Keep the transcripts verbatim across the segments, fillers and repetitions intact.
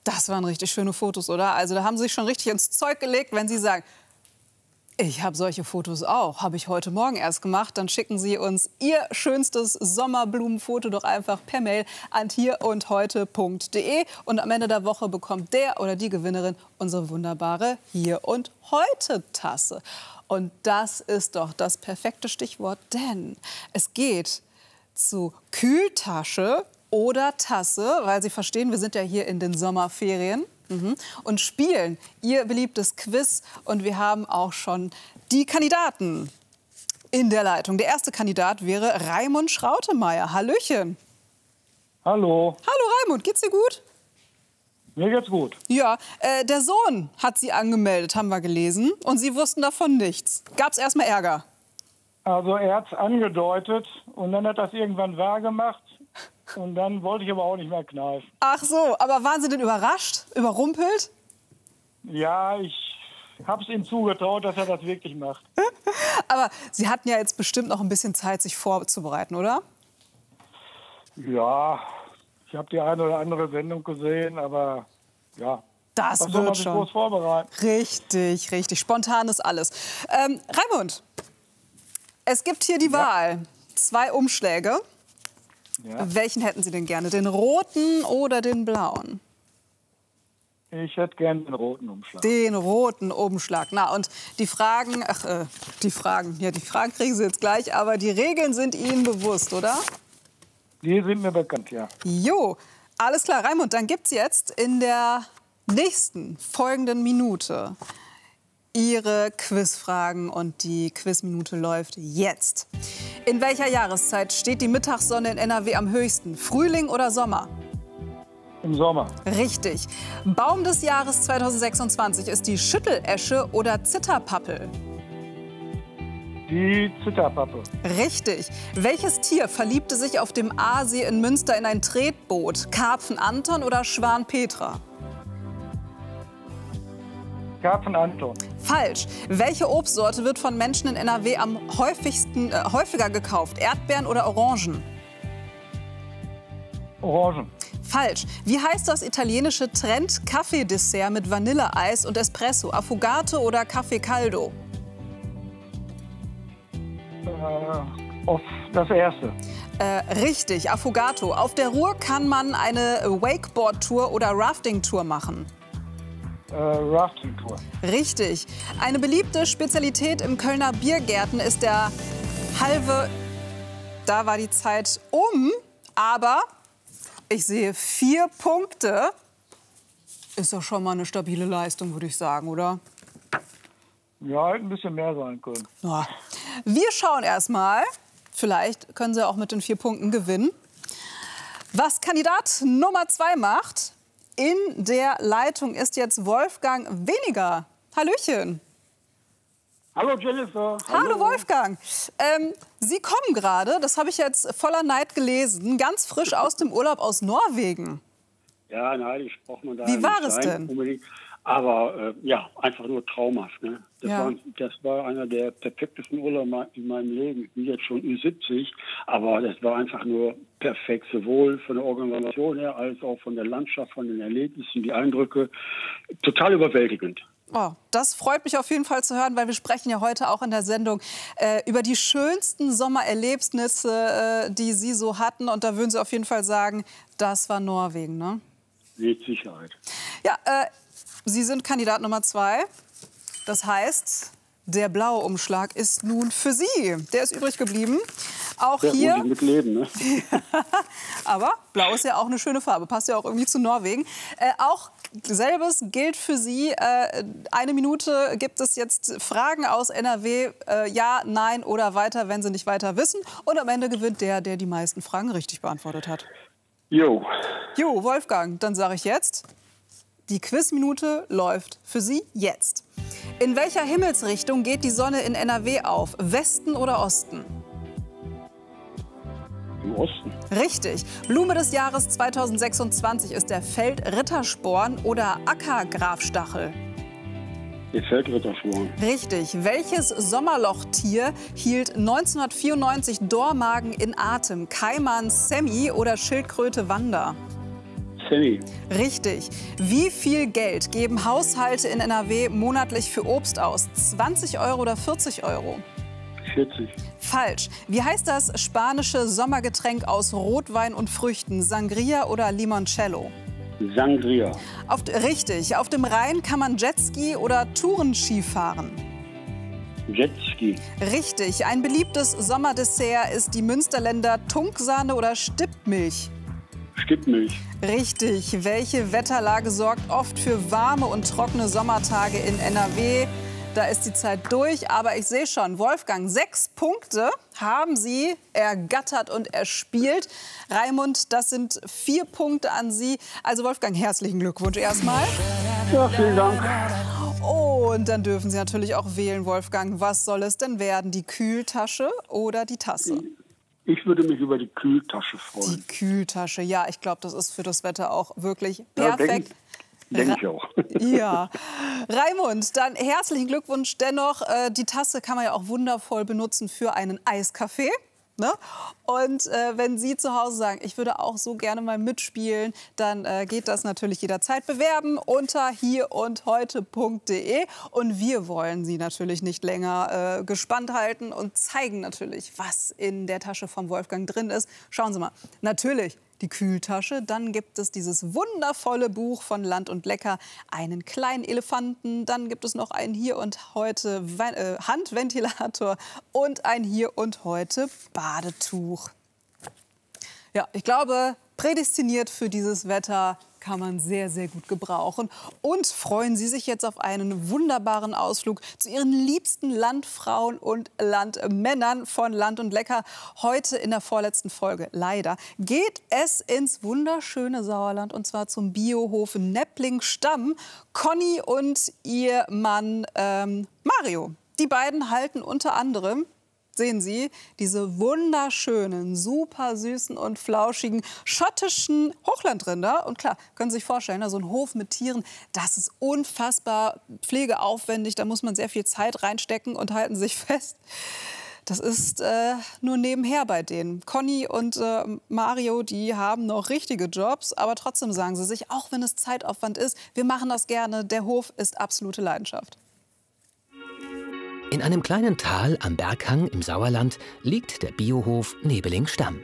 Das waren richtig schöne Fotos, oder? Also da haben Sie sich schon richtig ins Zeug gelegt, wenn Sie sagen, ich habe solche Fotos auch, habe ich heute Morgen erst gemacht. Dann schicken Sie uns Ihr schönstes Sommerblumenfoto doch einfach per Mail an hierundheute punkt de. Und am Ende der Woche bekommt der oder die Gewinnerin unsere wunderbare Hier und Heute Tasse. Und das ist doch das perfekte Stichwort, denn es geht zu Kühltasche oder Tasse, weil Sie verstehen, wir sind ja hier in den Sommerferien. Mhm. Und spielen Ihr beliebtes Quiz. Und wir haben auch schon die Kandidaten in der Leitung. Der erste Kandidat wäre Raimund Schrautemeyer. Hallöchen. Hallo. Hallo Raimund, geht's dir gut? Mir geht's gut. Ja, äh, der Sohn hat Sie angemeldet, haben wir gelesen. Und Sie wussten davon nichts. Gab's erstmal Ärger? Also er hat's angedeutet und dann hat das irgendwann wahr gemacht. Und dann wollte ich aber auch nicht mehr kneifen. Ach so, aber waren Sie denn überrascht, überrumpelt? Ja, ich habe es ihm zugetraut, dass er das wirklich macht. Aber Sie hatten ja jetzt bestimmt noch ein bisschen Zeit, sich vorzubereiten, oder? Ja, ich habe die eine oder andere Sendung gesehen, aber ja. Das was soll man wird sich schon. bloß vorbereiten? Richtig, richtig. Spontan ist alles. Ähm, Raimund, es gibt hier die Ja. Wahl. Zwei Umschläge. Ja. Welchen hätten Sie denn gerne? Den roten oder den blauen? Ich hätte gerne den roten Umschlag. Den roten Umschlag. Na, und die Fragen, ach, äh, die Fragen, ja, die Fragen kriegen Sie jetzt gleich, aber die Regeln sind Ihnen bewusst, oder? Die sind mir bekannt, ja. Jo, alles klar, Raimund, dann gibt's jetzt in der nächsten folgenden Minute Ihre Quizfragen und die Quizminute läuft jetzt. In welcher Jahreszeit steht die Mittagssonne in N R W am höchsten? Frühling oder Sommer? Im Sommer. Richtig. Baum des Jahres zweitausendsechsundzwanzig ist die Schüttelesche oder Zitterpappel? Die Zitterpappe. Richtig. Welches Tier verliebte sich auf dem Aasee in Münster in ein Tretboot? Karpfen Anton oder Schwan Petra? Karpfen Anton. Falsch. Welche Obstsorte wird von Menschen in N R W am häufigsten, äh, häufiger gekauft? Erdbeeren oder Orangen? Orangen. Falsch. Wie heißt das italienische Trend-Kaffee-Dessert mit Vanilleeis und Espresso? Affogato oder Caffè Caldo? Äh, auf das erste. Äh, richtig, Affogato. Auf der Ruhr kann man eine Wakeboard-Tour oder Rafting-Tour machen. Äh, Rafting-Tour. Richtig. Eine beliebte Spezialität im Kölner Biergärten ist der halve... Da war die Zeit um, aber ich sehe vier Punkte. Ist doch schon mal eine stabile Leistung, würde ich sagen, oder? Ja, hätte ein bisschen mehr sein können. Ja. Wir schauen erst mal. Vielleicht können Sie auch mit den vier Punkten gewinnen. Was Kandidat Nummer zwei macht, in der Leitung ist jetzt Wolfgang Weniger. Hallöchen. Hallo Jennifer. Hallo, Hallo Wolfgang. Ähm, Sie kommen gerade, das habe ich jetzt voller Neid gelesen, ganz frisch aus dem Urlaub aus Norwegen. Ja, nein, ich brauche man da Wie war nicht es sein, denn? Unbedingt. Aber äh, ja, einfach nur traumhaft. Ne? Das, Ja. war, das war einer der perfektesten Urlaube in meinem Leben. Ich bin jetzt schon Ü siebzig, aber das war einfach nur perfekt, sowohl von der Organisation her als auch von der Landschaft, von den Erlebnissen, die Eindrücke. Total überwältigend. Oh, das freut mich auf jeden Fall zu hören, weil wir sprechen ja heute auch in der Sendung äh, über die schönsten Sommererlebnisse, äh, die Sie so hatten. Und da würden Sie auf jeden Fall sagen, das war Norwegen, ne? Mit Sicherheit. Ja, äh, Sie sind Kandidat Nummer zwei. Das heißt, der blaue Umschlag ist nun für Sie. Der ist übrig geblieben. Auch Ja, hier. muss ich mit leben, ne? Aber blau ist ja auch eine schöne Farbe. Passt ja auch irgendwie zu Norwegen. Äh, auch selbes gilt für Sie. Äh, eine Minute gibt es jetzt Fragen aus N R W. Äh, ja, nein oder weiter, wenn Sie nicht weiter wissen. Und am Ende gewinnt der, der die meisten Fragen richtig beantwortet hat. Jo. Jo, Wolfgang, dann sage ich jetzt, die Quizminute läuft für Sie jetzt. In welcher Himmelsrichtung geht die Sonne in N R W auf? Westen oder Osten? Im Osten. Richtig. Blume des Jahres zweitausendsechsundzwanzig ist der Feldrittersporn oder Ackergrafstachel. Der Feldrittersporn. Richtig. Welches Sommerlochtier hielt neunzehnhundertvierundneunzig Dormagen in Atem? Kaiman Sammy oder Schildkröte Wanda? kenne ich. Richtig. Wie viel Geld geben Haushalte in N R W monatlich für Obst aus? zwanzig Euro oder vierzig Euro? vierzig. Falsch. Wie heißt das spanische Sommergetränk aus Rotwein und Früchten? Sangria oder Limoncello? Sangria. Auf, richtig. Auf dem Rhein kann man Jetski oder Tourenski fahren? Jetski. Richtig. Ein beliebtes Sommerdessert ist die Münsterländer Tunksahne oder Stippmilch? Stippmilch. Richtig. Welche Wetterlage sorgt oft für warme und trockene Sommertage in N R W? Da ist die Zeit durch, aber ich sehe schon, Wolfgang, sechs Punkte haben Sie ergattert und erspielt. Raimund, das sind vier Punkte an Sie. Also Wolfgang, herzlichen Glückwunsch erstmal. Ja, vielen Dank. Und dann dürfen Sie natürlich auch wählen, Wolfgang. Was soll es denn werden, die Kühltasche oder die Tasse? Ich würde mich über die Kühltasche freuen. Die Kühltasche, ja, ich glaube, das ist für das Wetter auch wirklich perfekt. Ja, denke ich auch. Ja. Raimund, dann herzlichen Glückwunsch. Dennoch, äh, die Tasse kann man ja auch wundervoll benutzen für einen Eiskaffee. Ne? Und äh, wenn Sie zu Hause sagen, ich würde auch so gerne mal mitspielen, dann äh, geht das natürlich jederzeit. Bewerben unter hier und heute punkt de. Und wir wollen Sie natürlich nicht länger äh, gespannt halten und zeigen natürlich, was in der Tasche vom Wolfgang drin ist. Schauen Sie mal, natürlich die Kühltasche. Dann gibt es dieses wundervolle Buch von Land und Lecker, einen kleinen Elefanten. Dann gibt es noch einen Hier und Heute äh, Handventilator und ein Hier und Heute Badetuch. Ja, ich glaube, prädestiniert für dieses Wetter kann man sehr, sehr gut gebrauchen. Und freuen Sie sich jetzt auf einen wunderbaren Ausflug zu Ihren liebsten Landfrauen und Landmännern von Land und Lecker. Heute in der vorletzten Folge, leider, geht es ins wunderschöne Sauerland und zwar zum Biohof Neppling-Stamm. Conny und ihr Mann ähm, Mario. Die beiden halten unter anderem, sehen Sie, diese wunderschönen, super süßen und flauschigen schottischen Hochlandrinder. Und klar, können Sie sich vorstellen, so ein Hof mit Tieren, das ist unfassbar pflegeaufwendig. Da muss man sehr viel Zeit reinstecken und halten sich fest. Das ist äh, nur nebenher bei denen. Conny und äh, Mario, die haben noch richtige Jobs. Aber trotzdem sagen sie sich, auch wenn es Zeitaufwand ist, wir machen das gerne. Der Hof ist absolute Leidenschaft. In einem kleinen Tal am Berghang im Sauerland liegt der Biohof Nebeling-Stamm.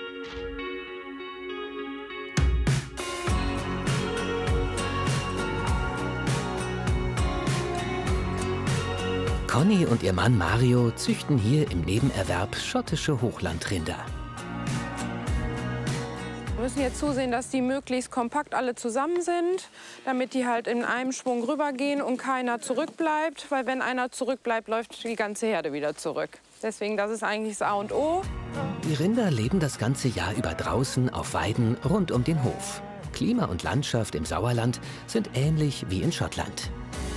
Conny und ihr Mann Mario züchten hier im Nebenerwerb schottische Hochlandrinder. Wir müssen jetzt zusehen, dass die möglichst kompakt alle zusammen sind, damit die halt in einem Schwung rübergehen und keiner zurückbleibt. Weil wenn einer zurückbleibt, läuft die ganze Herde wieder zurück. Deswegen, das ist eigentlich das A und O. Die Rinder leben das ganze Jahr über draußen auf Weiden rund um den Hof. Klima und Landschaft im Sauerland sind ähnlich wie in Schottland.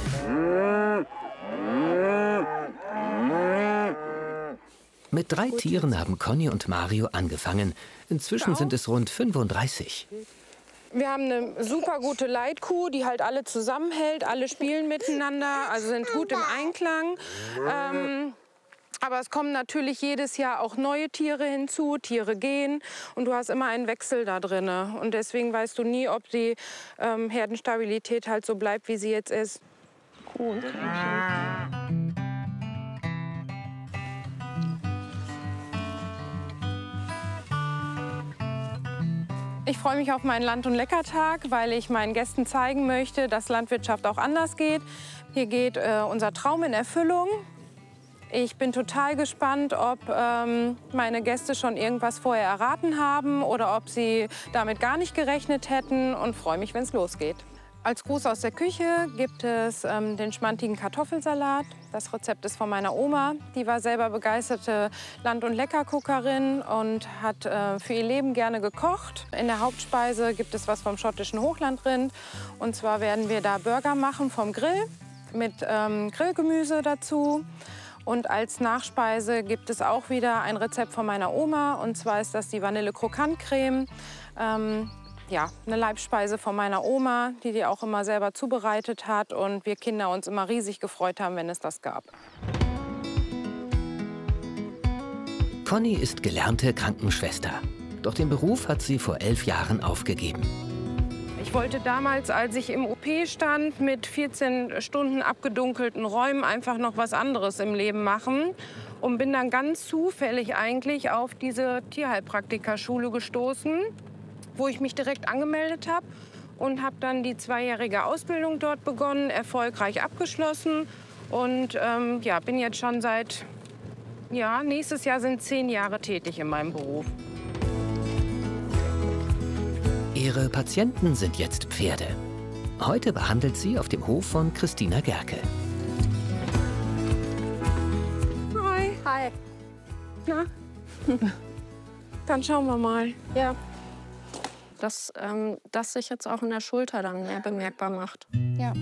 Mit drei Tieren haben Conny und Mario angefangen. Inzwischen sind es rund fünfunddreißig. Wir haben eine super gute Leitkuh, die halt alle zusammenhält. Alle spielen miteinander, also sind gut im Einklang. Ähm, aber es kommen natürlich jedes Jahr auch neue Tiere hinzu. Tiere gehen und du hast immer einen Wechsel da drin. Und deswegen weißt du nie, ob die ähm, Herdenstabilität halt so bleibt, wie sie jetzt ist. Cool. Ich freue mich auf meinen Land- und Leckertag, weil ich meinen Gästen zeigen möchte, dass Landwirtschaft auch anders geht. Hier geht äh, unser Traum in Erfüllung. Ich bin total gespannt, ob ähm, meine Gäste schon irgendwas vorher erraten haben oder ob sie damit gar nicht gerechnet hätten und freue mich, wenn es losgeht. Als Gruß aus der Küche gibt es ähm, den schmantigen Kartoffelsalat. Das Rezept ist von meiner Oma. Die war selber begeisterte Land- und Leckerguckerin und hat äh, für ihr Leben gerne gekocht. In der Hauptspeise gibt es was vom schottischen Hochlandrind. Und zwar werden wir da Burger machen vom Grill mit ähm, Grillgemüse dazu. Und als Nachspeise gibt es auch wieder ein Rezept von meiner Oma. Und zwar ist das die Vanille-Krokant-Creme. Ähm, Ja, eine Leibspeise von meiner Oma, die die auch immer selber zubereitet hat und wir Kinder uns immer riesig gefreut haben, wenn es das gab. Conny ist gelernte Krankenschwester. Doch den Beruf hat sie vor elf Jahren aufgegeben. Ich wollte damals, als ich im O P stand, mit vierzehn Stunden abgedunkelten Räumen einfach noch was anderes im Leben machen. Und bin dann ganz zufällig eigentlich auf diese Tierheilpraktikerschule gestoßen, wo ich mich direkt angemeldet habe. Und habe dann die zweijährige Ausbildung dort begonnen, erfolgreich abgeschlossen. Und ähm, ja, bin jetzt schon seit, ja, nächstes Jahr sind zehn Jahre tätig in meinem Beruf. Ihre Patienten sind jetzt Pferde. Heute behandelt sie auf dem Hof von Christina Gerke. Hi. Hi. Na? Dann schauen wir mal. Ja. Dass ähm, das sich jetzt auch in der Schulter dann mehr bemerkbar macht. Ja.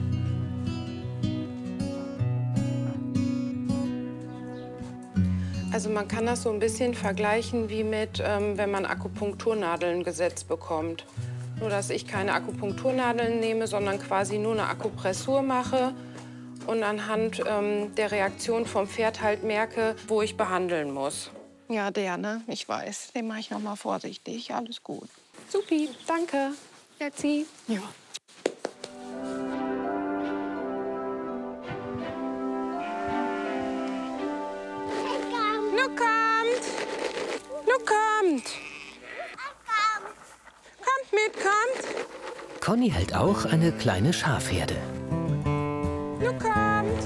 Also man kann das so ein bisschen vergleichen wie mit, ähm, wenn man Akupunkturnadeln gesetzt bekommt. Nur, dass ich keine Akupunkturnadeln nehme, sondern quasi nur eine Akupressur mache und anhand ähm, der Reaktion vom Pferd halt merke, wo ich behandeln muss. Ja, der, ne? Ich weiß. Den mache ich noch mal vorsichtig. Alles gut. Supi, danke. Jetzi. Ja. Nu kommt! Nu kommt! Kommt mit, kommt! Conny hält auch eine kleine Schafherde. Nu kommt!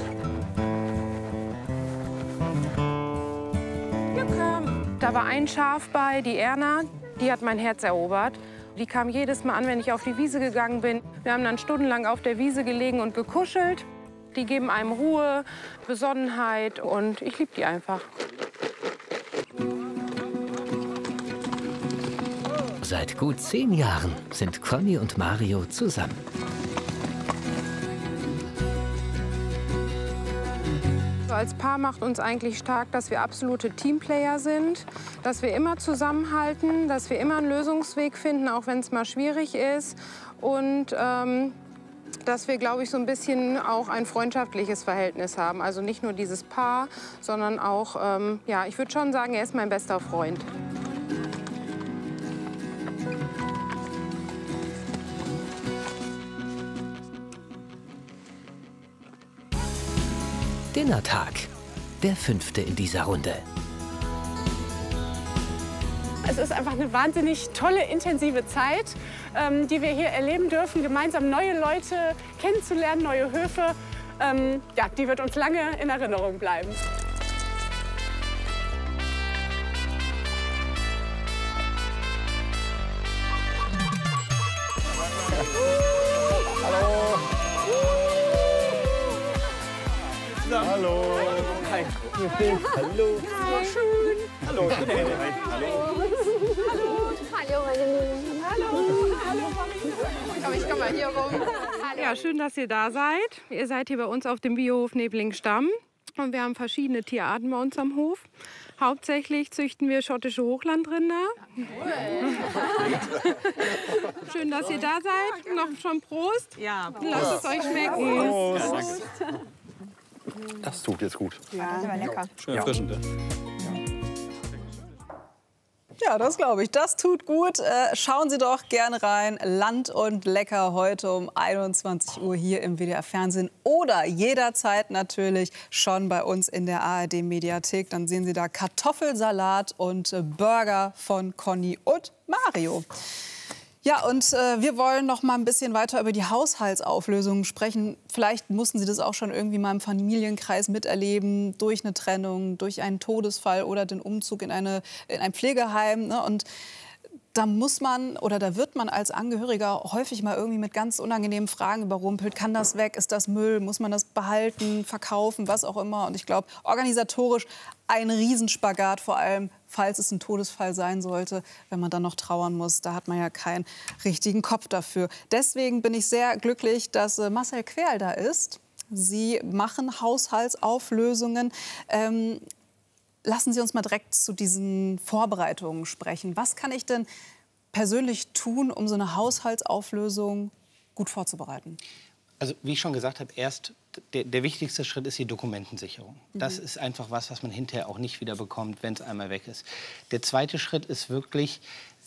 Nu kommt! Da war ein Schaf bei, die Erna, die hat mein Herz erobert. Die kam jedes Mal an, wenn ich auf die Wiese gegangen bin. Wir haben dann stundenlang auf der Wiese gelegen und gekuschelt. Die geben einem Ruhe, Besonnenheit und ich liebe die einfach. Seit gut zehn Jahren sind Conny und Mario zusammen. Als Paar macht uns eigentlich stark, dass wir absolute Teamplayer sind, dass wir immer zusammenhalten, dass wir immer einen Lösungsweg finden, auch wenn es mal schwierig ist. Und ähm, dass wir, glaube ich, so ein bisschen auch ein freundschaftliches Verhältnis haben. Also nicht nur dieses Paar, sondern auch, ähm, ja, ich würde schon sagen, er ist mein bester Freund. Dinnertag. Der fünfte in dieser Runde. Es ist einfach eine wahnsinnig tolle, intensive Zeit, ähm, die wir hier erleben dürfen, gemeinsam neue Leute kennenzulernen, neue Höfe. Ähm, ja, die wird uns lange in Erinnerung bleiben. Hallo. Hallo. Hi. Hallo. Ja, schön. Hallo. Hallo. Hallo, meine Lieben. Hallo. Hallo. Komm, ich komm mal hier rum. Ja, schön, dass ihr da seid. Ihr seid hier bei uns auf dem Biohof Nebling-Stamm. Und wir haben verschiedene Tierarten bei uns am Hof. Hauptsächlich züchten wir schottische Hochlandrinder. Schön, dass ihr da seid. Noch schon Prost. Ja, Prost. Lasst es euch schmecken. Prost. Das tut jetzt gut. Ja, das war lecker. Schön erfrischend. Ja. Ja, das glaube ich. Das tut gut. Äh, schauen Sie doch gerne rein. Land und Lecker heute um einundzwanzig Uhr hier im W D R Fernsehen oder jederzeit natürlich schon bei uns in der A R D Mediathek. Dann sehen Sie da Kartoffelsalat und äh, Burger von Conny und Mario. Ja, und äh, wir wollen noch mal ein bisschen weiter über die Haushaltsauflösungen sprechen. Vielleicht mussten Sie das auch schon irgendwie mal im Familienkreis miterleben, durch eine Trennung, durch einen Todesfall oder den Umzug in, eine, in ein Pflegeheim. Ne? Und da muss man oder da wird man als Angehöriger häufig mal irgendwie mit ganz unangenehmen Fragen überrumpelt. Kann das weg? Ist das Müll? Muss man das behalten, verkaufen, was auch immer? Und ich glaube, organisatorisch ein Riesenspagat, vor allem falls es ein Todesfall sein sollte, wenn man dann noch trauern muss. Da hat man ja keinen richtigen Kopf dafür. Deswegen bin ich sehr glücklich, dass äh, Marcel Querl da ist. Sie machen Haushaltsauflösungen. Ähm, Lassen Sie uns mal direkt zu diesen Vorbereitungen sprechen. Was kann ich denn persönlich tun, um so eine Haushaltsauflösung gut vorzubereiten? Also wie ich schon gesagt habe, erst der, der wichtigste Schritt ist die Dokumentensicherung. Mhm. Das ist einfach was, was man hinterher auch nicht wieder bekommt, wenn es einmal weg ist. Der zweite Schritt ist wirklich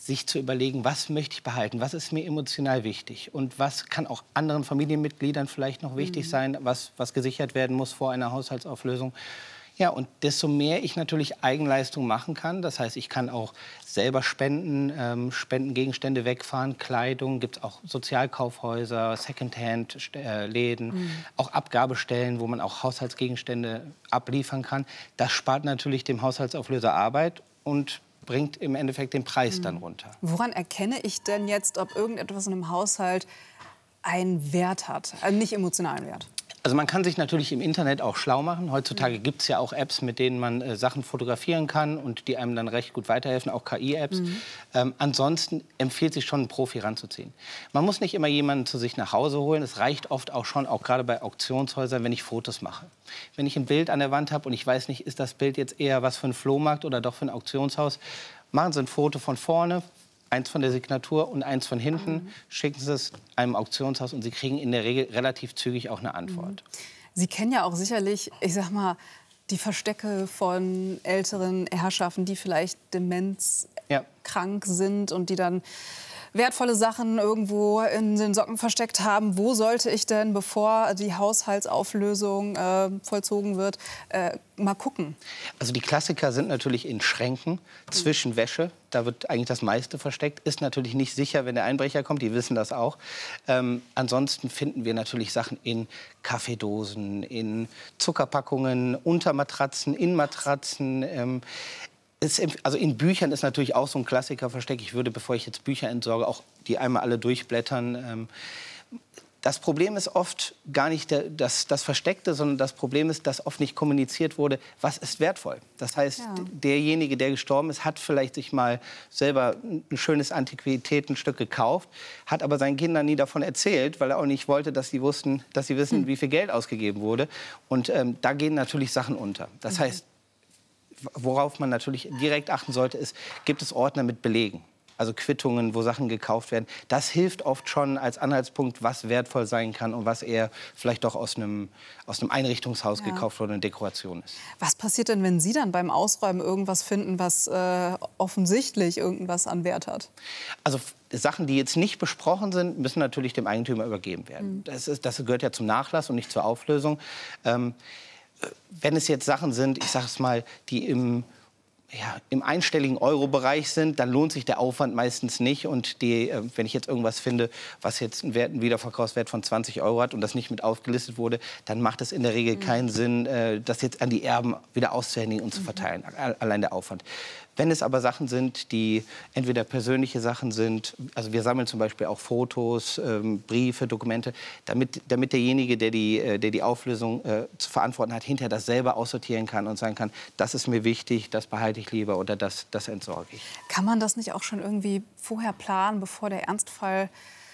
sich zu überlegen, was möchte ich behalten, was ist mir emotional wichtig und was kann auch anderen Familienmitgliedern vielleicht noch wichtig mhm. sein, was, was gesichert werden muss vor einer Haushaltsauflösung. Ja, und desto mehr ich natürlich Eigenleistung machen kann, das heißt, ich kann auch selber spenden, ähm, Spendengegenstände wegfahren, Kleidung, gibt es auch Sozialkaufhäuser, Secondhand-Läden, mhm. auch Abgabestellen, wo man auch Haushaltsgegenstände abliefern kann. Das spart natürlich dem Haushaltsauflöser Arbeit und bringt im Endeffekt den Preis mhm. dann runter. Woran erkenne ich denn jetzt, ob irgendetwas in einem Haushalt einen Wert hat, also nicht emotionalen Wert? Also man kann sich natürlich im Internet auch schlau machen. Heutzutage gibt es ja auch Apps, mit denen man äh, Sachen fotografieren kann und die einem dann recht gut weiterhelfen, auch K I-Apps. Mhm. Ähm, ansonsten empfiehlt sich schon, einen Profi ranzuziehen. Man muss nicht immer jemanden zu sich nach Hause holen. Es reicht oft auch schon, auch gerade bei Auktionshäusern, wenn ich Fotos mache. Wenn ich ein Bild an der Wand habe und ich weiß nicht, ist das Bild jetzt eher was für einen Flohmarkt oder doch für ein Auktionshaus, machen Sie ein Foto von vorne, eins von der Signatur und eins von hinten, mhm. schicken Sie es einem Auktionshaus und Sie kriegen in der Regel relativ zügig auch eine Antwort. Sie kennen ja auch sicherlich, ich sag mal, die Verstecke von älteren Herrschaften, die vielleicht demenzkrank ja. sind und die dann wertvolle Sachen irgendwo in den Socken versteckt haben. Wo sollte ich denn, bevor die Haushaltsauflösung äh, vollzogen wird, äh, mal gucken? Also die Klassiker sind natürlich in Schränken, mhm. zwischen Wäsche. Da wird eigentlich das meiste versteckt. Ist natürlich nicht sicher, wenn der Einbrecher kommt. Die wissen das auch. Ähm, ansonsten finden wir natürlich Sachen in Kaffeedosen, in Zuckerpackungen, unter Matratzen, in Matratzen. Ähm, Es, also in Büchern ist natürlich auch so ein Klassiker versteckt. Ich würde, bevor ich jetzt Bücher entsorge, auch die einmal alle durchblättern. Das Problem ist oft gar nicht der, das, das Versteckte, sondern das Problem ist, dass oft nicht kommuniziert wurde, was ist wertvoll. Das heißt, ja. derjenige, der gestorben ist, hat vielleicht sich mal selber ein schönes Antiquitätenstück gekauft, hat aber seinen Kindern nie davon erzählt, weil er auch nicht wollte, dass sie wussten, dass sie wissen, hm. wie viel Geld ausgegeben wurde. Und ähm, da gehen natürlich Sachen unter. Das mhm. heißt, worauf man natürlich direkt achten sollte, ist, gibt es Ordner mit Belegen, also Quittungen, wo Sachen gekauft werden. Das hilft oft schon als Anhaltspunkt, was wertvoll sein kann und was eher vielleicht doch aus einem, aus einem Einrichtungshaus ja. gekauft wurde, eine Dekoration ist. Was passiert denn, wenn Sie dann beim Ausräumen irgendwas finden, was äh, offensichtlich irgendwas an Wert hat? Also Sachen, die jetzt nicht besprochen sind, müssen natürlich dem Eigentümer übergeben werden. Mhm. Das, ist, das gehört ja zum Nachlass und nicht zur Auflösung. Ähm, Wenn es jetzt Sachen sind, ich sage es mal, die im, ja, im einstelligen Euro-Bereich sind, dann lohnt sich der Aufwand meistens nicht. Und die, äh, wenn ich jetzt irgendwas finde, was jetzt einen, Wert, einen Wiederverkaufswert von zwanzig Euro hat und das nicht mit aufgelistet wurde, dann macht es in der Regel mhm. keinen Sinn, äh, das jetzt an die Erben wieder auszuhändigen und mhm. zu verteilen. Allein der Aufwand. Wenn es aber Sachen sind, die entweder persönliche Sachen sind, also wir sammeln zum Beispiel auch Fotos, ähm, Briefe, Dokumente, damit, damit derjenige, der die, äh, der die Auflösung äh, zu verantworten hat, hinterher das selber aussortieren kann und sagen kann, das ist mir wichtig, das behalte ich lieber oder das, das entsorge ich. Kann man das nicht auch schon irgendwie vorher planen, bevor der Ernstfall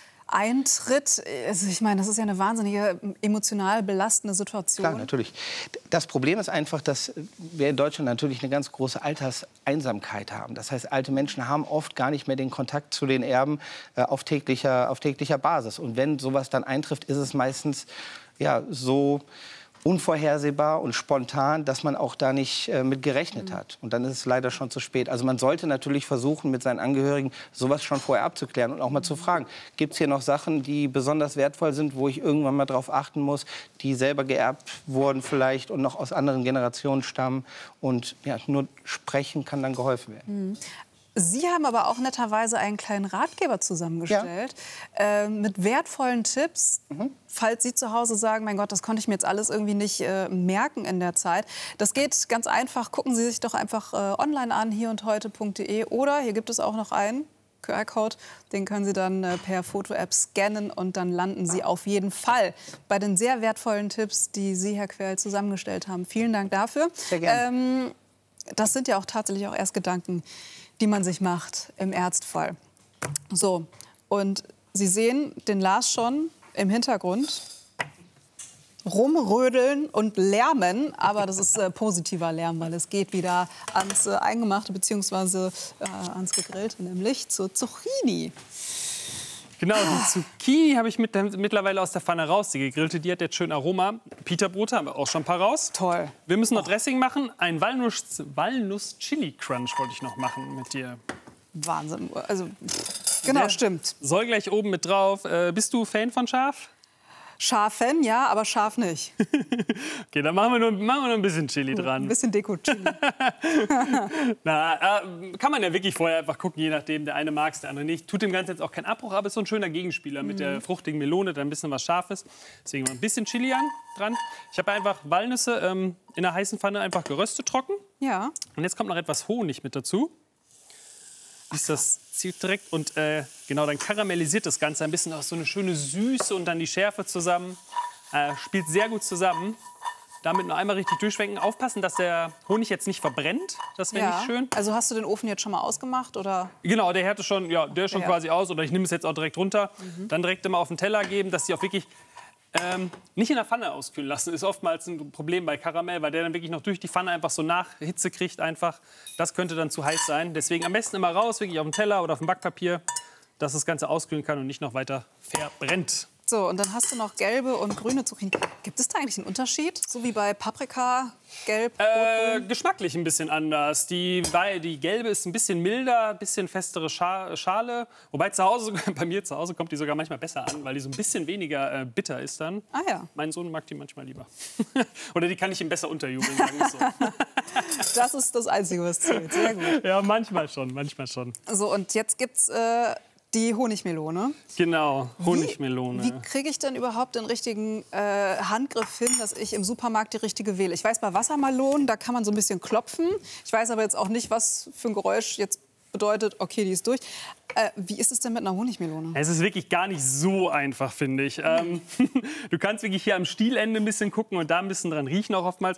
eintritt? Also ich meine, das ist ja eine wahnsinnige emotional belastende Situation. Klar, natürlich. Das Problem ist einfach, dass wir in Deutschland natürlich eine ganz große Alterseinsamkeit haben. Das heißt, alte Menschen haben oft gar nicht mehr den Kontakt zu den Erben äh, auf täglicher, auf täglicher Basis. Und wenn sowas dann eintrifft, ist es meistens ja, so unvorhersehbar und spontan, dass man auch da nicht äh, mit gerechnet mhm. hat. Und dann ist es leider schon zu spät. Also man sollte natürlich versuchen, mit seinen Angehörigen sowas schon vorher abzuklären und auch mal zu fragen, gibt es hier noch Sachen, die besonders wertvoll sind, wo ich irgendwann mal drauf achten muss, die selber geerbt wurden vielleicht und noch aus anderen Generationen stammen. Und ja, nur sprechen kann dann geholfen werden. Mhm. Sie haben aber auch netterweise einen kleinen Ratgeber zusammengestellt, ja. äh, mit wertvollen Tipps, mhm. falls Sie zu Hause sagen, mein Gott, das konnte ich mir jetzt alles irgendwie nicht äh, merken in der Zeit. Das geht ganz einfach, gucken Sie sich doch einfach äh, online an, hier und heute punkt de, oder hier gibt es auch noch einen Q R-Code, den können Sie dann äh, per Foto-App scannen und dann landen Sie auf jeden Fall bei den sehr wertvollen Tipps, die Sie, Herr Querl, zusammengestellt haben. Vielen Dank dafür. Sehr gerne. Ähm, das sind ja auch tatsächlich auch erst Gedanken, die man sich macht im Ernstfall. So, und Sie sehen den Lars schon im Hintergrund rumrödeln und lärmen, aber das ist äh, positiver Lärm, weil es geht wieder ans äh, Eingemachte bzw. Äh, ans Gegrillte, nämlich zur Zucchini. Genau, die Zucchini habe ich mit, mittlerweile aus der Pfanne raus. Die gegrillte, die hat jetzt schön Aroma. Peterbrote haben wir auch schon ein paar raus. Toll. Wir müssen noch Dressing machen. Ein Walnuss-Chili-Crunch wollte ich noch machen mit dir. Wahnsinn. Also, genau, Der stimmt. Soll gleich oben mit drauf. Äh, bist du Fan von scharf? Scharfen, ja, aber scharf nicht. Okay, dann machen wir nur, machen wir nur ein bisschen Chili dran. Ein bisschen Deko-Chili. Na, äh, kann man ja wirklich vorher einfach gucken, je nachdem. Der eine mag es, der andere nicht. Tut dem Ganzen jetzt auch keinen Abbruch, aber ist so ein schöner Gegenspieler Mhm. mit der fruchtigen Melone, dann ein bisschen was Scharfes. Deswegen mal ein bisschen Chili an, dran. Ich habe einfach Walnüsse ähm, in einer heißen Pfanne einfach geröstet trocken. Ja. Und jetzt kommt noch etwas Honig mit dazu. Ist das zielt direkt und äh, genau, dann karamellisiert das Ganze ein bisschen, auch so eine schöne Süße und dann die Schärfe zusammen. Äh, spielt sehr gut zusammen. Damit nur einmal richtig durchschwenken. Aufpassen, dass der Honig jetzt nicht verbrennt. Das wäre Ja. nicht schön. Also hast du den Ofen jetzt schon mal ausgemacht? Oder? Genau, der Herd ist schon, ja, der ist schon Ja. quasi aus. Oder ich nehme es jetzt auch direkt runter. Mhm. Dann direkt immer auf den Teller geben, dass die auch wirklich ähm, nicht in der Pfanne auskühlen lassen. Ist oftmals ein Problem bei Karamell, weil der dann wirklich noch durch die Pfanne einfach so Nachhitze kriegt. Einfach. Das könnte dann zu heiß sein. Deswegen am besten immer raus, wirklich auf den Teller oder auf dem Backpapier, dass das Ganze auskühlen kann und nicht noch weiter verbrennt. So, und dann hast du noch gelbe und grüne Zucchini. Gibt es da eigentlich einen Unterschied? So wie bei Paprika, gelb, Äh, geschmacklich ein bisschen anders. Die, weil die gelbe ist ein bisschen milder, ein bisschen festere Scha Schale. Wobei zu Hause, bei mir zu Hause kommt die sogar manchmal besser an, weil die so ein bisschen weniger äh, bitter ist dann. Ah ja. Mein Sohn mag die manchmal lieber. Oder die kann ich ihm besser unterjubeln, sagen wir so. Das ist das Einzige, was zählt. Sehr gut. Ja, manchmal schon, manchmal schon. So, und jetzt gibt's äh, die Honigmelone. Genau, Honigmelone. Wie kriege ich denn überhaupt den richtigen äh, Handgriff hin, dass ich im Supermarkt die richtige wähle? Ich weiß, bei Wassermelonen, da kann man so ein bisschen klopfen. Ich weiß aber jetzt auch nicht, was für ein Geräusch jetzt bedeutet, okay, die ist durch. Äh, wie ist es denn mit einer Honigmelone? Es ist wirklich gar nicht so einfach, finde ich. Ähm, du kannst wirklich hier am Stielende ein bisschen gucken und da ein bisschen dran riechen auch oftmals.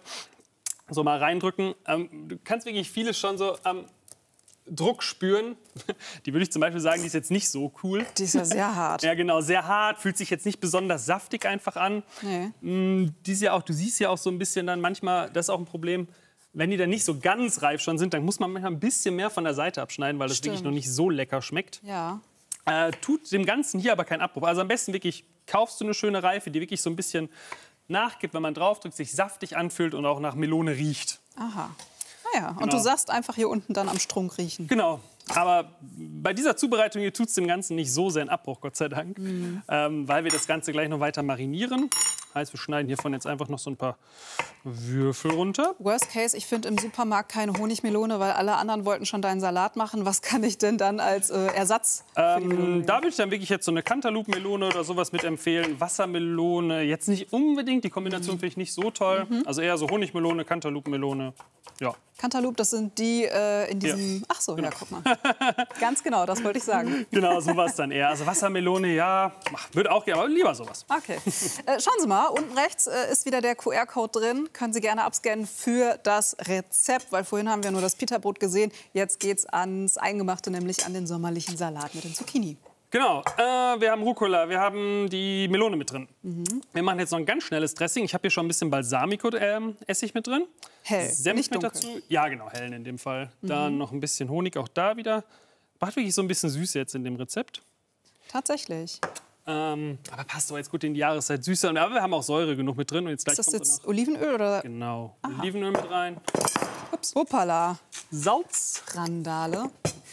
So mal reindrücken. Ähm, du kannst wirklich vieles schon so am Druck spüren. Die würde ich zum Beispiel sagen, die ist jetzt nicht so cool. Die ist ja sehr hart. Ja, genau, sehr hart. Fühlt sich jetzt nicht besonders saftig einfach an. Nee. Mm, die ist ja auch, du siehst ja auch so ein bisschen dann manchmal, das ist auch ein Problem, wenn die dann nicht so ganz reif schon sind, dann muss man manchmal ein bisschen mehr von der Seite abschneiden, weil das Stimmt. wirklich noch nicht so lecker schmeckt. Ja. Äh, tut dem Ganzen hier aber keinen Abbruch. Also am besten wirklich kaufst du eine schöne Reife, die wirklich so ein bisschen nachgibt, wenn man draufdrückt, sich saftig anfühlt und auch nach Melone riecht. Aha. Ah ja. Und Genau. du sagst einfach hier unten dann am Strunk riechen. Genau. Aber bei dieser Zubereitung hier tut es dem Ganzen nicht so sehr einen Abbruch, Gott sei Dank. Mhm. Ähm, weil wir das Ganze gleich noch weiter marinieren. Heißt, wir schneiden hiervon jetzt einfach noch so ein paar Würfel runter. Worst case, ich finde im Supermarkt keine Honigmelone, weil alle anderen wollten schon deinen Salat machen. Was kann ich denn dann als äh, Ersatz für die Melone Ähm, da würde ich dann wirklich jetzt so eine Cantaloupe-Melone oder sowas mit empfehlen. Wassermelone, jetzt nicht unbedingt, die Kombination finde ich nicht so toll. Mhm. Also eher so Honigmelone, Cantaloupe-Melone. Ja. Cantaloupe, das sind die äh, in diesem... Ja. Ach so, ja, guck mal. Ganz genau, das wollte ich sagen. Genau, sowas dann eher. Also Wassermelone, ja, würde auch gerne, aber lieber sowas. Okay. Äh, schauen Sie mal, unten rechts äh, ist wieder der Q R-Code drin. Können Sie gerne abscannen für das Rezept, weil vorhin haben wir nur das Pita-Brot gesehen. Jetzt geht's ans Eingemachte, nämlich an den sommerlichen Salat mit den Zucchini. Genau, äh, wir haben Rucola, wir haben die Melone mit drin. Mhm. Wir machen jetzt noch ein ganz schnelles Dressing. Ich habe hier schon ein bisschen Balsamico-Essig mit drin. Hell, Senf nicht mit dunkel. dazu. Ja, genau, hellen in dem Fall. Mhm. Dann noch ein bisschen Honig, auch da wieder. Macht wirklich so ein bisschen Süße jetzt in dem Rezept. Tatsächlich. Ähm, aber passt doch jetzt gut in die Jahreszeit. Süßer. Aber wir haben auch Säure genug mit drin. Und jetzt gleich Ist das kommt jetzt noch, Olivenöl oder? genau, Aha. Olivenöl mit rein. Ups. Hoppala. Salz. Randale.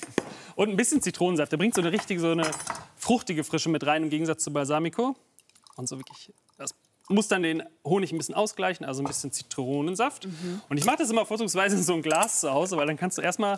Und ein bisschen Zitronensaft. Der bringt so eine richtige, so eine fruchtige Frische mit rein im Gegensatz zu Balsamico. Und so wirklich, das muss dann den Honig ein bisschen ausgleichen, also ein bisschen Zitronensaft. Mhm. Und ich mache das immer vorzugsweise in so ein Glas zu Hause, weil dann kannst du erstmal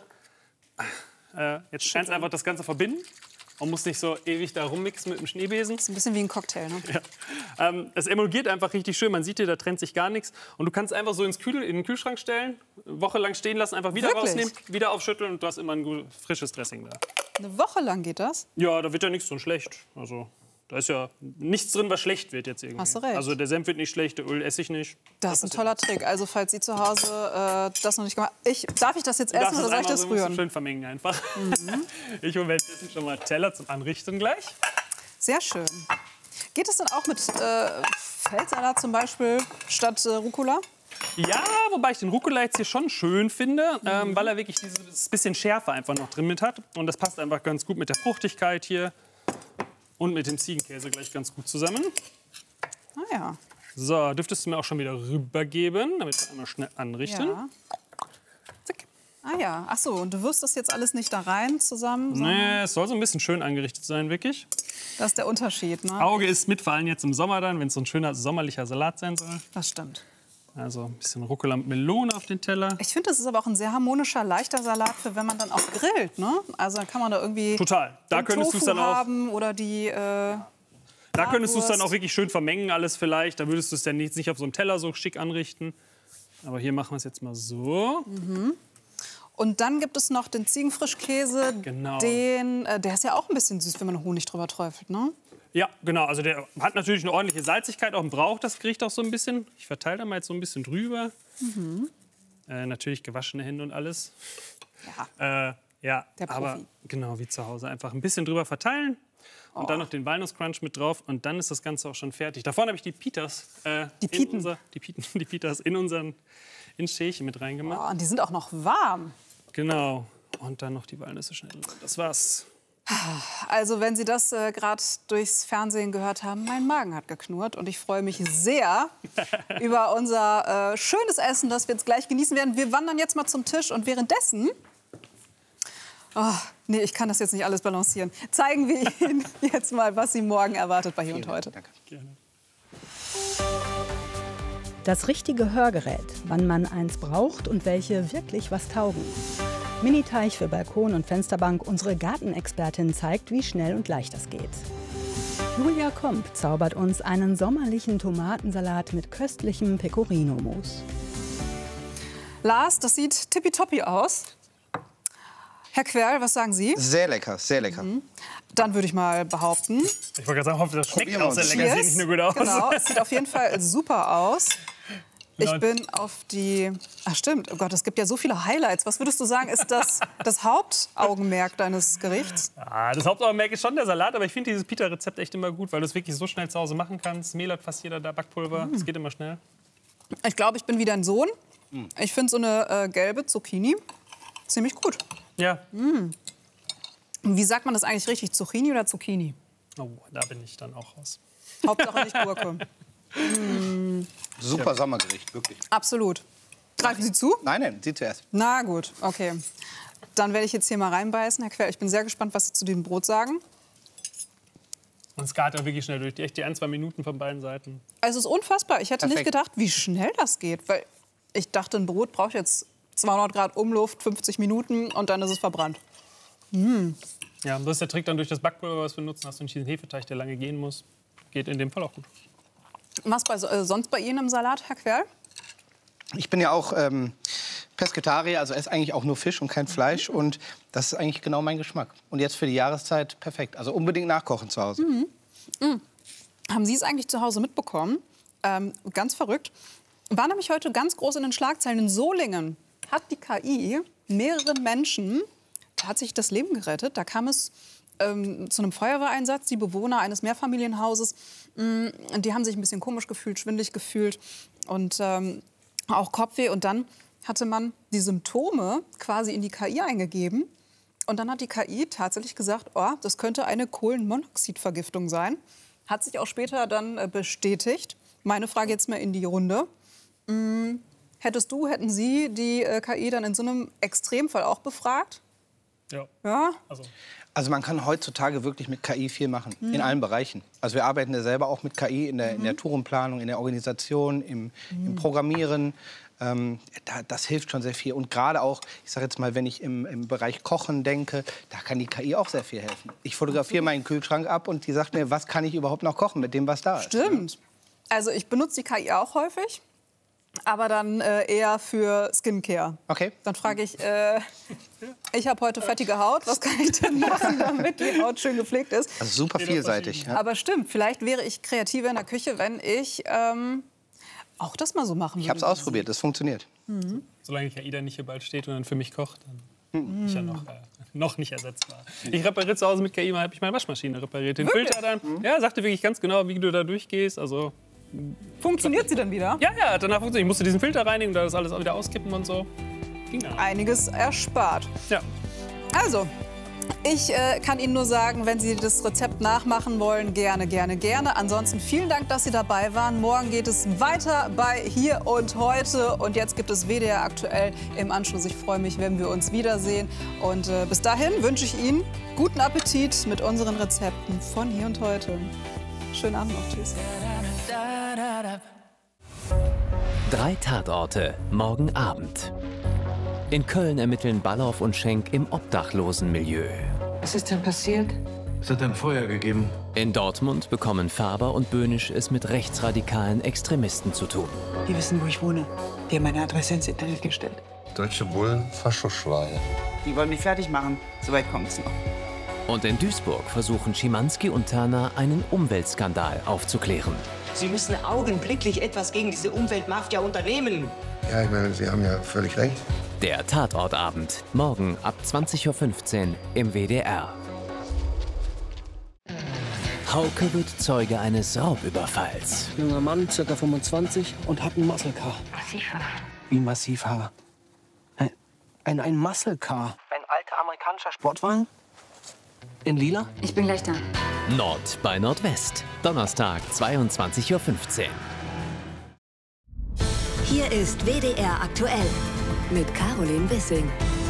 äh, jetzt ganz einfach das Ganze verbinden. Und muss nicht so ewig da rummixen mit dem Schneebesen. Das ist ein bisschen wie ein Cocktail, ne? Ja. Ähm, es emulgiert einfach richtig schön. Man sieht hier, da trennt sich gar nichts. Und du kannst es einfach so ins Kühl, in den Kühlschrank stellen, eine Woche lang stehen lassen, einfach wieder Wirklich? rausnehmen, wieder aufschütteln und du hast immer ein gut, frisches Dressing da. Eine Woche lang geht das? Ja, da wird ja nichts drin schlecht. Also, da ist ja nichts drin, was schlecht wird jetzt irgendwie. Hast du recht. Also der Senf wird nicht schlecht, der Öl Essig nicht. Das ist ein toller Trick. Also falls Sie zu Hause äh, das noch nicht gemacht haben. Ich, darf ich das jetzt Du darfst essen oder es soll ich einmal das so, musst du rühren? schön vermengen einfach. Mhm. Ich hole jetzt schon mal Teller zum Anrichten gleich. Sehr schön. Geht es dann auch mit äh, Feldsalat zum Beispiel statt äh, Rucola? Ja, wobei ich den Rucola jetzt hier schon schön finde, mhm. ähm, weil er wirklich dieses bisschen Schärfe einfach noch drin mit hat. Und das passt einfach ganz gut mit der Fruchtigkeit hier und mit dem Ziegenkäse gleich ganz gut zusammen. Ah ja. So, dürftest du mir auch schon wieder rübergeben, damit wir einmal schnell anrichten. Ja. Zack. Ah ja, ach so, und du wirst das jetzt alles nicht da rein zusammen? Nee, es soll so ein bisschen schön angerichtet sein, wirklich. Das ist der Unterschied, ne? Auge ist mit, vor allem jetzt im Sommer dann, wenn es so ein schöner sommerlicher Salat sein soll. Das stimmt. Also ein bisschen Rucola mit Melone auf den Teller. Ich finde, das ist aber auch ein sehr harmonischer, leichter Salat, für wenn man dann auch grillt, ne? Also dann kann man da irgendwie Total. Da könntest du es dann auch haben oder die äh, Da könntest du es dann auch wirklich schön vermengen, alles vielleicht. Da würdest du es dann nicht, nicht auf so einem Teller so schick anrichten. Aber hier machen wir es jetzt mal so. Mhm. Und dann gibt es noch den Ziegenfrischkäse. Genau. Den, äh, der ist ja auch ein bisschen süß, wenn man Honig drüber träufelt, ne? Ja, genau. Also der hat natürlich eine ordentliche Salzigkeit auch und braucht das Gericht auch so ein bisschen. Ich verteile da mal jetzt so ein bisschen drüber. Mhm. Äh, natürlich gewaschene Hände und alles. Ja. Äh, ja, Der Profi. aber genau wie zu Hause. Einfach ein bisschen drüber verteilen. Und Oh. dann noch den Walnusscrunch mit drauf. Und dann ist das Ganze auch schon fertig. Da vorne habe ich die Pitas. Äh, Die in Piten. Unser, die, Piten die Pitas in unseren ins Schälchen mit reingemacht. Oh, und die sind auch noch warm. Genau. Und dann noch die Walnüsse schnell. Das war's. Also wenn Sie das äh, gerade durchs Fernsehen gehört haben, mein Magen hat geknurrt. Und ich freue mich sehr über unser äh, schönes Essen, das wir jetzt gleich genießen werden. Wir wandern jetzt mal zum Tisch und währenddessen... Oh, nee, ich kann das jetzt nicht alles balancieren. Zeigen wir Ihnen jetzt mal, was Sie morgen erwartet bei Hier und Heute. Danke. Gerne. Das richtige Hörgerät, wann man eins braucht und welche wirklich was taugen. Miniteich für Balkon und Fensterbank, unsere Gartenexpertin zeigt, wie schnell und leicht das geht. Julia Komp zaubert uns einen sommerlichen Tomatensalat mit köstlichem Pecorino-Mus. Lars, das sieht tippitoppi aus. Herr Querl, was sagen Sie? Sehr lecker, sehr lecker. Mhm. Dann würde ich mal behaupten. Ich wollte gerade sagen, hoffe, das schmeckt auch sehr lecker. Cheers. Sieht nicht nur gut aus. Genau, es sieht auf jeden Fall super aus. Ich Genau. bin auf die... Ach stimmt, oh Gott, es gibt ja so viele Highlights. Was würdest du sagen, ist das das Hauptaugenmerk deines Gerichts? Ah, das Hauptaugenmerk ist schon der Salat, aber ich finde dieses Pita-Rezept echt immer gut, weil du es wirklich so schnell zu Hause machen kannst. Mehl hat fast jeder da, Backpulver, es geht immer schnell. Ich glaube, ich bin wie dein Sohn. Ich finde so eine äh, gelbe Zucchini ziemlich gut. Ja. Mm. Wie sagt man das eigentlich richtig? Zucchini oder Zucchini? Oh, da bin ich dann auch raus. Hauptsache nicht Gurke. Mm. Super Sommergericht, wirklich. Absolut. Greifen Sie zu? Nein, nein, Sie zuerst. Na gut, okay. Dann werde ich jetzt hier mal reinbeißen. Herr Querl, ich bin sehr gespannt, was Sie zu dem Brot sagen. Und es gart auch wirklich schnell durch. Die, echt die ein, zwei Minuten von beiden Seiten. Also es ist unfassbar. Ich hätte Perfekt. nicht gedacht, wie schnell das geht. Weil ich dachte, ein Brot braucht jetzt zweihundert Grad Umluft, fünfzig Minuten und dann ist es verbrannt. Mm. Ja, das ist der Trick dann durch das Backpulver, was wir nutzen. Hast du nicht diesen Hefeteig, der lange gehen muss. Geht in dem Fall auch gut. Was bei, äh, sonst bei Ihnen im Salat, Herr Querl? Ich bin ja auch ähm, Pesketarier, also esse eigentlich auch nur Fisch und kein Fleisch. Und das ist eigentlich genau mein Geschmack. Und jetzt für die Jahreszeit perfekt. Also unbedingt nachkochen zu Hause. Mhm. Mhm. Haben Sie es eigentlich zu Hause mitbekommen? Ähm, ganz verrückt. War nämlich heute ganz groß in den Schlagzeilen. In Solingen hat die K I mehreren Menschen tatsächlich das Leben gerettet. Da kam es ähm, zu einem Feuerwehreinsatz. Die Bewohner eines Mehrfamilienhauses, mh, die haben sich ein bisschen komisch gefühlt, schwindelig gefühlt und ähm, auch Kopfweh. Und dann hatte man die Symptome quasi in die K I eingegeben. Und dann hat die K I tatsächlich gesagt, oh, das könnte eine Kohlenmonoxidvergiftung sein. Hat sich auch später dann äh, bestätigt. Meine Frage jetzt mal in die Runde. Hm, hättest du, hätten Sie die äh, K I dann in so einem Extremfall auch befragt? Ja. Ja? Also. Also man kann heutzutage wirklich mit K I viel machen, Mhm. in allen Bereichen. Also wir arbeiten ja selber auch mit K I in der, Mhm. in der Tourenplanung, in der Organisation, im, Mhm. im Programmieren. Ähm, da, das hilft schon sehr viel. Und gerade auch, ich sage jetzt mal, wenn ich im, im Bereich Kochen denke, da kann die K I auch sehr viel helfen. Ich fotografiere meinen Kühlschrank ab und die sagt mir, was kann ich überhaupt noch kochen mit dem, was da ist. Stimmt. Also ich benutze die K I auch häufig, aber dann äh, eher für Skincare. Okay. Dann frage ich, äh, ich habe heute fettige Haut, was kann ich denn machen, damit die Haut schön gepflegt ist? Also super vielseitig. Ja. Aber stimmt, vielleicht wäre ich kreativer in der Küche, wenn ich ähm, auch das mal so machen würde. Ich habe es ausprobiert, das funktioniert. Mhm. Solange die K I dann nicht hier bald steht und dann für mich kocht, dann Mhm. bin ich ja noch, äh, noch nicht ersetzbar. Ich repariere zu Hause mit K I, habe ich meine Waschmaschine repariert. Den Wirklich? Filter dann, ja, sagte wirklich ganz genau, wie du da durchgehst. Also, Funktioniert sie dann wieder? ja, ja, danach funktioniert. Ich musste diesen Filter reinigen, da das alles auch wieder auskippen und so. Ging dann. Einiges erspart. Ja. Also, Ich äh, kann Ihnen nur sagen, wenn Sie das Rezept nachmachen wollen, gerne, gerne, gerne. Ansonsten vielen Dank, dass Sie dabei waren. Morgen geht es weiter bei Hier und Heute. Und jetzt gibt es W D R aktuell im Anschluss. Ich freue mich, wenn wir uns wiedersehen. Und äh, bis dahin wünsche ich Ihnen guten Appetit mit unseren Rezepten von Hier und Heute. Schönen Abend noch. Tschüss. Drei Tatorte, morgen Abend. In Köln ermitteln Balloff und Schenk im Obdachlosenmilieu. Was ist denn passiert? Es hat ein Feuer gegeben. In Dortmund bekommen Faber und Böhnisch es mit rechtsradikalen Extremisten zu tun. Die wissen, wo ich wohne. Die haben meine Adresse ins Internet gestellt. Deutsche Bullen, Faschosschweine. Die wollen mich fertig machen. Soweit kommt's noch. Und in Duisburg versuchen Schimanski und Turner einen Umweltskandal aufzuklären. Sie müssen augenblicklich etwas gegen diese Umweltmafia unternehmen. Ja, ich meine, Sie haben ja völlig recht. Der Tatortabend, morgen ab zwanzig Uhr fünfzehn im W D R. Hauke wird Zeuge eines Raubüberfalls. Junger Mann, ca. fünfundzwanzig, und hat ein Muscle Car. Massivhaar. Wie ein Massivhaar? Ein, ein, ein Muscle Car. Ein alter amerikanischer Sportwagen? In lila? Ich bin gleich da. Nord bei Nordwest, Donnerstag, zweiundzwanzig Uhr fünfzehn. Hier ist W D R aktuell mit Caroline Wissing.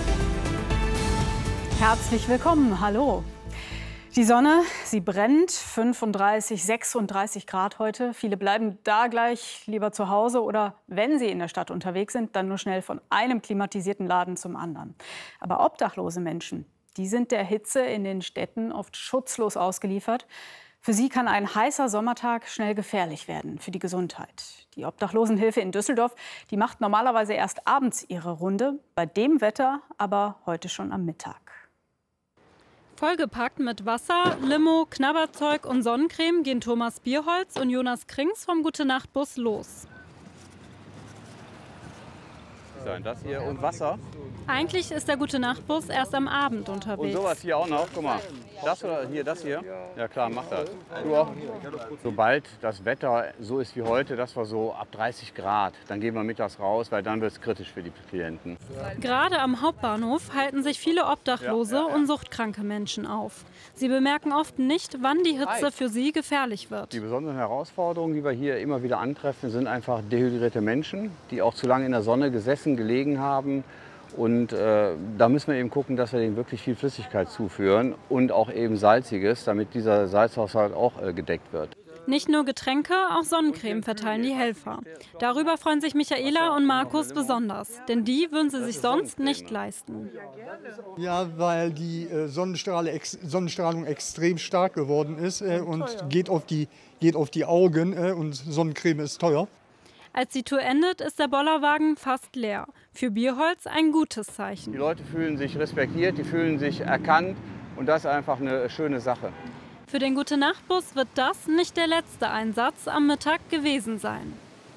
Herzlich willkommen, hallo. Die Sonne, sie brennt, fünfunddreißig, sechsunddreißig Grad heute. Viele bleiben da gleich lieber zu Hause oder wenn sie in der Stadt unterwegs sind, dann nur schnell von einem klimatisierten Laden zum anderen. Aber obdachlose Menschen, die sind der Hitze in den Städten oft schutzlos ausgeliefert. Für sie kann ein heißer Sommertag schnell gefährlich werden für die Gesundheit. Die Obdachlosenhilfe in Düsseldorf, die macht normalerweise erst abends ihre Runde, bei dem Wetter aber heute schon am Mittag. Vollgepackt mit Wasser, Limo, Knabberzeug und Sonnencreme gehen Thomas Bierholz und Jonas Krings vom Gute-Nacht-Bus los. Das hier und Wasser. Eigentlich ist der Gute-Nacht-Bus erst am Abend Und unterwegs. sowas hier auch noch. Guck mal, das oder hier, das hier. Ja klar, mach das. Du auch. Sobald das Wetter so ist wie heute, das war so ab dreißig Grad, dann gehen wir mittags raus, weil dann wird es kritisch für die Klienten. Gerade am Hauptbahnhof halten sich viele Obdachlose Ja, ja, ja. und suchtkranke Menschen auf. Sie bemerken oft nicht, wann die Hitze für sie gefährlich wird. Die besonderen Herausforderungen, die wir hier immer wieder antreffen, sind einfach dehydrierte Menschen, die auch zu lange in der Sonne gesessen, gelegen haben. Und äh, da müssen wir eben gucken, dass wir denen wirklich viel Flüssigkeit zuführen und auch eben Salziges, damit dieser Salzhaushalt auch äh, gedeckt wird. Nicht nur Getränke, auch Sonnencreme verteilen die Helfer. Darüber freuen sich Michaela und Markus besonders, denn die würden sie sich sonst nicht leisten. Ja, weil die äh, Sonnenstrahle, ex, Sonnenstrahlung extrem stark geworden ist äh, und geht auf, die, geht auf die Augen äh, und Sonnencreme ist teuer. Als die Tour endet, ist der Bollerwagen fast leer. Für Bierholz ein gutes Zeichen. Die Leute fühlen sich respektiert, die fühlen sich erkannt und das ist einfach eine schöne Sache. Für den Gute-Nacht-Bus wird das nicht der letzte Einsatz am Mittag gewesen sein.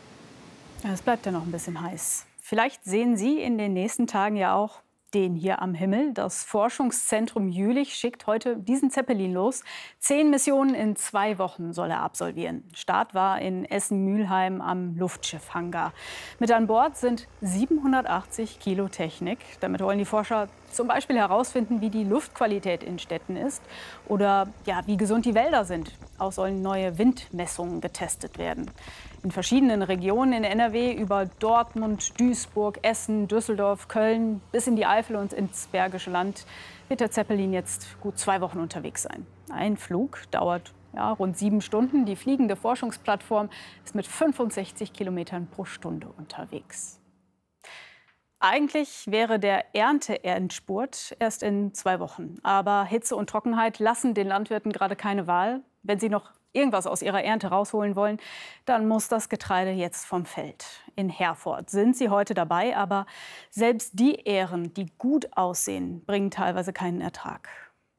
Ja, es bleibt ja noch ein bisschen heiß. Vielleicht sehen Sie in den nächsten Tagen ja auch den hier am Himmel. Das Forschungszentrum Jülich schickt heute diesen Zeppelin los. Zehn Missionen in zwei Wochen soll er absolvieren. Start war in Essen-Mülheim am Luftschiffhangar. Mit an Bord sind siebenhundertachtzig Kilo Technik. Damit wollen die Forscher zum Beispiel herausfinden, wie die Luftqualität in Städten ist oder ja, wie gesund die Wälder sind. Auch sollen neue Windmessungen getestet werden. In verschiedenen Regionen in N R W über Dortmund, Duisburg, Essen, Düsseldorf, Köln bis in die Eifel und ins Bergische Land wird der Zeppelin jetzt gut zwei Wochen unterwegs sein. Ein Flug dauert ja, rund sieben Stunden. Die fliegende Forschungsplattform ist mit fünfundsechzig Kilometern pro Stunde unterwegs. Eigentlich wäre der Ernte-Endspurt erst in zwei Wochen. Aber Hitze und Trockenheit lassen den Landwirten gerade keine Wahl. Wenn sie noch irgendwas aus ihrer Ernte rausholen wollen, dann muss das Getreide jetzt vom Feld. In Herford sind sie heute dabei, aber selbst die Ähren, die gut aussehen, bringen teilweise keinen Ertrag.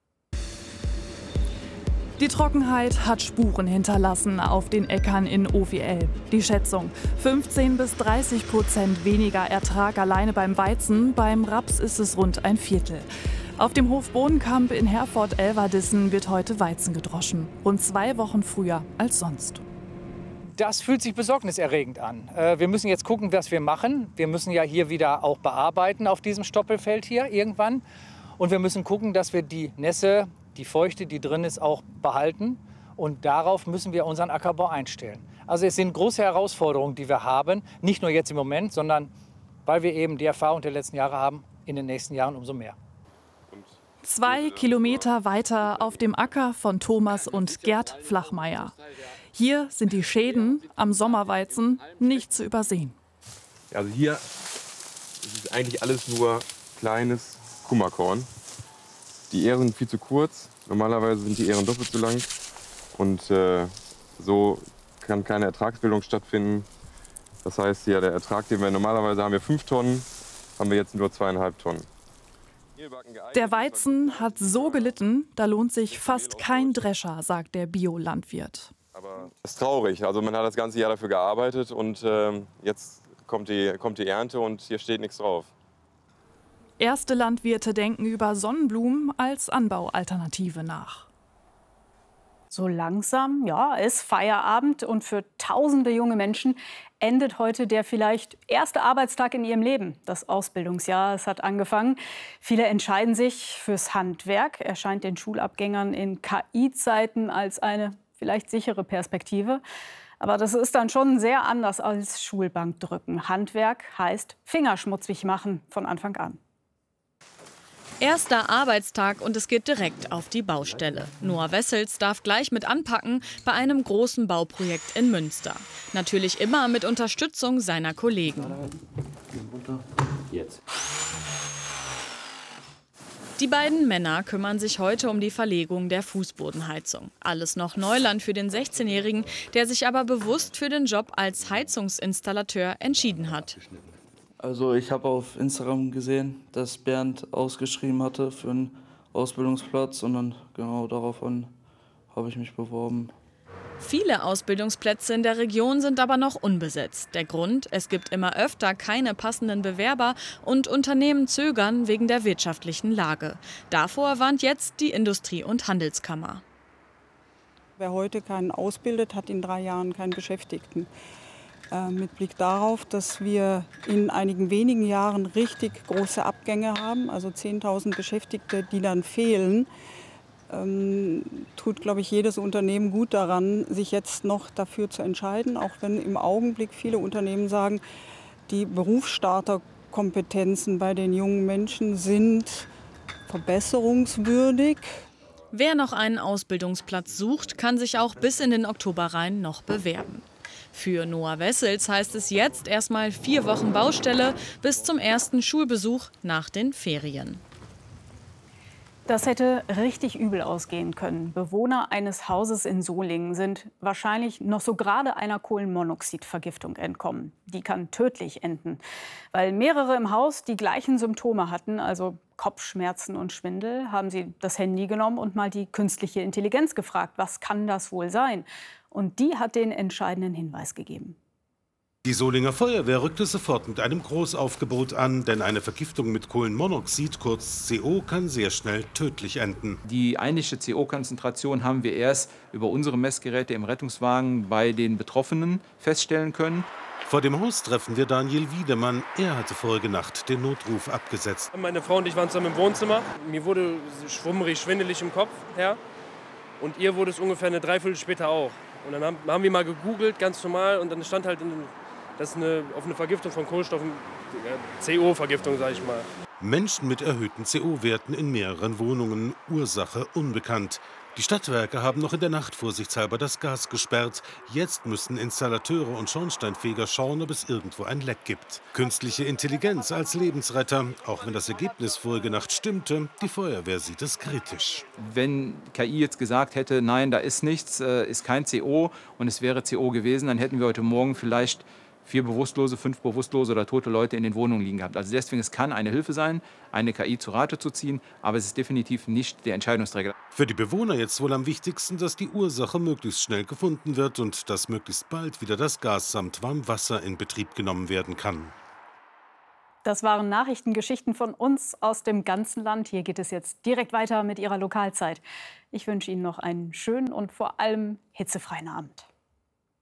Die Trockenheit hat Spuren hinterlassen auf den Äckern in O W L. Die Schätzung: fünfzehn bis dreißig Prozent weniger Ertrag alleine beim Weizen. Beim Raps ist es rund ein Viertel. Auf dem Hof Bohnenkamp in Herford-Elverdissen wird heute Weizen gedroschen. Rund zwei Wochen früher als sonst. Das fühlt sich besorgniserregend an. Wir müssen jetzt gucken, was wir machen. Wir müssen ja hier wieder auch bearbeiten auf diesem Stoppelfeld hier irgendwann. Und wir müssen gucken, dass wir die Nässe, die Feuchte, die drin ist, auch behalten. Und darauf müssen wir unseren Ackerbau einstellen. Also es sind große Herausforderungen, die wir haben. Nicht nur jetzt im Moment, sondern weil wir eben die Erfahrung der letzten Jahre haben, in den nächsten Jahren umso mehr. Zwei Kilometer weiter auf dem Acker von Thomas und Gerd Flachmeier. Hier sind die Schäden am Sommerweizen nicht zu übersehen. Also hier ist es eigentlich alles nur kleines Kummerkorn. Die Ähren sind viel zu kurz. Normalerweise sind die Ähren doppelt so lang. Und äh, so kann keine Ertragsbildung stattfinden. Das heißt, ja, der Ertrag, den wir normalerweise haben, wir fünf Tonnen, haben wir jetzt nur zweieinhalb Tonnen. Der Weizen hat so gelitten, da lohnt sich fast kein Drescher, sagt der Biolandwirt. Aber es ist traurig. Also man hat das ganze Jahr dafür gearbeitet und äh, jetzt kommt die, kommt die Ernte und hier steht nichts drauf. Erste Landwirte denken über Sonnenblumen als Anbaualternative nach. So langsam, ja, ist Feierabend und für tausende junge Menschen endet heute der vielleicht erste Arbeitstag in ihrem Leben. Das Ausbildungsjahr, es hat angefangen. Viele entscheiden sich fürs Handwerk. Erscheint den Schulabgängern in K I-Zeiten als eine vielleicht sichere Perspektive. Aber das ist dann schon sehr anders als Schulbankdrücken. Handwerk heißt fingerschmutzig machen von Anfang an. Erster Arbeitstag und es geht direkt auf die Baustelle. Noah Wessels darf gleich mit anpacken bei einem großen Bauprojekt in Münster. Natürlich immer mit Unterstützung seiner Kollegen. Jetzt. Die beiden Männer kümmern sich heute um die Verlegung der Fußbodenheizung. Alles noch Neuland für den sechzehnjährigen, der sich aber bewusst für den Job als Heizungsinstallateur entschieden hat. Also ich habe auf Instagram gesehen, dass Bernd ausgeschrieben hatte für einen Ausbildungsplatz und dann genau daraufhin habe ich mich beworben. Viele Ausbildungsplätze in der Region sind aber noch unbesetzt. Der Grund, es gibt immer öfter keine passenden Bewerber und Unternehmen zögern wegen der wirtschaftlichen Lage. Davor warnt jetzt die Industrie- und Handelskammer. Wer heute keinen ausbildet, hat in drei Jahren keinen Beschäftigten. Mit Blick darauf, dass wir in einigen wenigen Jahren richtig große Abgänge haben, also zehntausend Beschäftigte, die dann fehlen, ähm, tut, glaube ich, jedes Unternehmen gut daran, sich jetzt noch dafür zu entscheiden, auch wenn im Augenblick viele Unternehmen sagen, die Berufsstarterkompetenzen bei den jungen Menschen sind verbesserungswürdig. Wer noch einen Ausbildungsplatz sucht, kann sich auch bis in den Oktober rein noch bewerben. Für Noah Wessels heißt es jetzt erstmal vier Wochen Baustelle bis zum ersten Schulbesuch nach den Ferien. Das hätte richtig übel ausgehen können. Bewohner eines Hauses in Solingen sind wahrscheinlich noch so gerade einer Kohlenmonoxidvergiftung entkommen. Die kann tödlich enden, weil mehrere im Haus die gleichen Symptome hatten, also Kopfschmerzen und Schwindel, haben sie das Handy genommen und mal die künstliche Intelligenz gefragt, was kann das wohl sein? Und die hat den entscheidenden Hinweis gegeben. Die Solinger Feuerwehr rückte sofort mit einem Großaufgebot an, denn eine Vergiftung mit Kohlenmonoxid, kurz C O, kann sehr schnell tödlich enden. Die eigentliche C O-Konzentration haben wir erst über unsere Messgeräte im Rettungswagen bei den Betroffenen feststellen können. Vor dem Haus treffen wir Daniel Wiedemann. Er hatte vorige Nacht den Notruf abgesetzt. Meine Frau und ich waren zusammen im Wohnzimmer. Mir wurde schwummrig, schwindelig im Kopf. Ja. Und ihr wurde es ungefähr eine Dreiviertel später auch. Und dann haben, haben wir mal gegoogelt, ganz normal, und dann stand halt, in, das ist eine, auf eine Vergiftung von Kohlenstoffen, C O-Vergiftung, sage ich mal. Menschen mit erhöhten C O-Werten in mehreren Wohnungen, Ursache unbekannt. Die Stadtwerke haben noch in der Nacht vorsichtshalber das Gas gesperrt. Jetzt müssen Installateure und Schornsteinfeger schauen, ob es irgendwo ein Leck gibt. Künstliche Intelligenz als Lebensretter, auch wenn das Ergebnis vorige Nacht stimmte, die Feuerwehr sieht es kritisch. Wenn K I jetzt gesagt hätte, nein, da ist nichts, ist kein C O und es wäre C O gewesen, dann hätten wir heute Morgen vielleicht vier bewusstlose, fünf bewusstlose oder tote Leute in den Wohnungen liegen gehabt. Also deswegen, es kann eine Hilfe sein, eine K I zu Rate zu ziehen, aber es ist definitiv nicht der Entscheidungsträger. Für die Bewohner jetzt wohl am wichtigsten, dass die Ursache möglichst schnell gefunden wird und dass möglichst bald wieder das Gas samt Warmwasser in Betrieb genommen werden kann. Das waren Nachrichtengeschichten von uns aus dem ganzen Land. Hier geht es jetzt direkt weiter mit Ihrer Lokalzeit. Ich wünsche Ihnen noch einen schönen und vor allem hitzefreien Abend.